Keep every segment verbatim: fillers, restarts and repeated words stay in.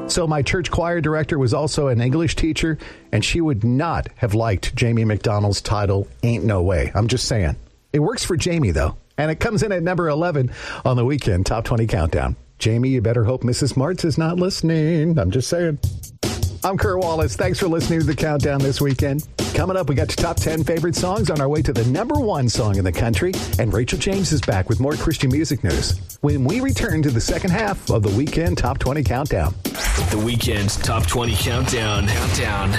So my church choir director was also an English teacher, and she would not have liked Jamie McDonald's title, Ain't No Way. I'm just saying. It works for Jamie, though. And it comes in at number eleven on the Weekend Top twenty Countdown. Jamie, you better hope Missus Martz is not listening. I'm just saying. I'm Kurt Wallace. Thanks for listening to the Countdown this weekend. Coming up, we got your top ten favorite songs on our way to the number one song in the country. And Rachel James is back with more Christian music news when we return to the second half of the Weekend Top twenty Countdown. The Weekend Top twenty Countdown. Countdown.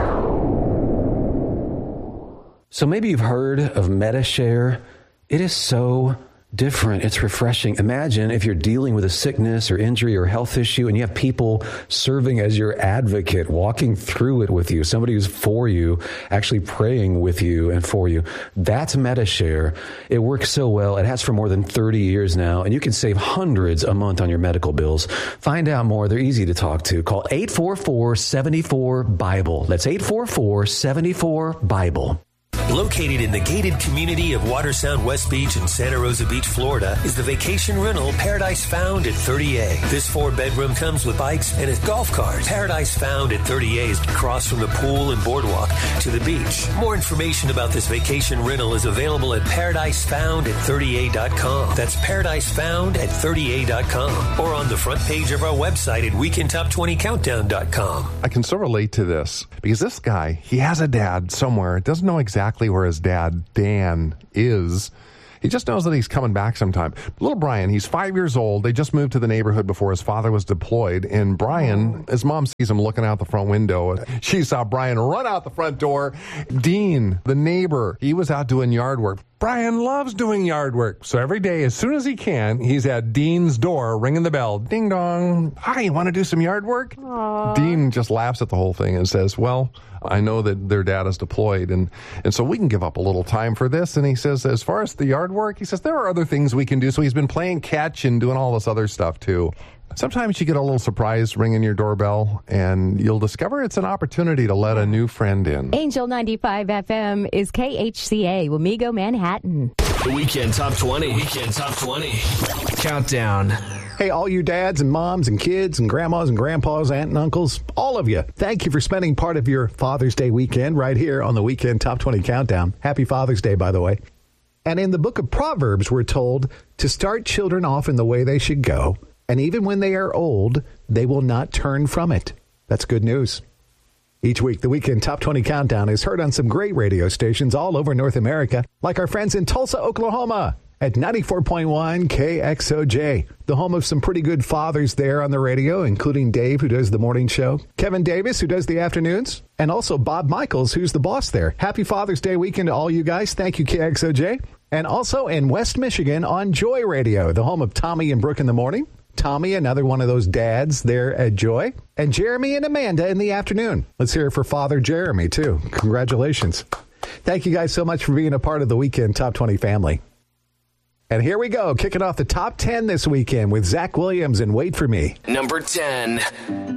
So maybe you've heard of MediShare. It is so different. It's refreshing. Imagine if you're dealing with a sickness or injury or health issue and you have people serving as your advocate, walking through it with you, somebody who's for you, actually praying with you and for you. That's MediShare. It works so well. It has for more than thirty years now, and you can save hundreds a month on your medical bills. Find out more. They're easy to talk to. Call eight four four, seven four, BIBLE. That's eight four four, seven four, BIBLE. Located in the gated community of Watersound West Beach in Santa Rosa Beach, Florida, is the vacation rental Paradise Found at thirty A. This four-bedroom comes with bikes and a golf cart. Paradise Found at thirty A is across from the pool and boardwalk to the beach. More information about this vacation rental is available at paradise found at thirty A dot com. That's paradise found at thirty A dot com. Or on the front page of our website at weekend top twenty countdown dot com. I can so relate to this because this guy, he has a dad somewhere, doesn't know exactly where his dad, Dan, is. He just knows that he's coming back sometime. Little Brian, he's five years old. They just moved to the neighborhood before his father was deployed. And Brian, his mom sees him looking out the front window. She saw Brian run out the front door. Dean, the neighbor, he was out doing yard work. Brian loves doing yard work. So every day, as soon as he can, he's at Dean's door ringing the bell. Ding dong. Hi, you want to do some yard work? Aww. Dean just laughs at the whole thing and says, well, I know that their dad is deployed, and, and so we can give up a little time for this. And he says, as far as the yard work, he says, there are other things we can do. So he's been playing catch and doing all this other stuff, too. Sometimes you get a little surprise ringing your doorbell, and you'll discover it's an opportunity to let a new friend in. Angel ninety-five F M is K H C A, Wamego, Manhattan. The Weekend Top twenty. Weekend Top twenty. Countdown. Hey, all you dads and moms and kids and grandmas and grandpas, aunt and uncles, all of you, thank you for spending part of your Father's Day weekend right here on the Weekend Top twenty Countdown. Happy Father's Day, by the way. And in the book of Proverbs, we're told to start children off in the way they should go, and even when they are old, they will not turn from it. That's good news. Each week, the Weekend Top twenty Countdown is heard on some great radio stations all over North America, like our friends in Tulsa, Oklahoma, at ninety-four point one K X O J, the home of some pretty good fathers there on the radio, including Dave, who does the morning show, Kevin Davis, who does the afternoons, and also Bob Michaels, who's the boss there. Happy Father's Day weekend to all you guys. Thank you, K X O J. And also in West Michigan on Joy Radio, the home of Tommy and Brooke in the morning. Tommy, another one of those dads there at Joy. And Jeremy and Amanda in the afternoon. Let's hear it for Father Jeremy, too. Congratulations. Thank you guys so much for being a part of the Weekend Top twenty family. And here we go, kicking off the top ten this weekend with Zach Williams and Wait For Me. Number ten.